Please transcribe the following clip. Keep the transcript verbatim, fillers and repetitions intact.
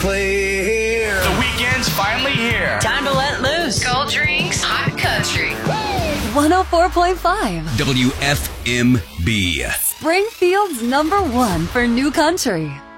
play here. The weekend's finally here. Time to let loose. Cold drinks, hot country. one oh four point five W F M B. Springfield's number one for new country.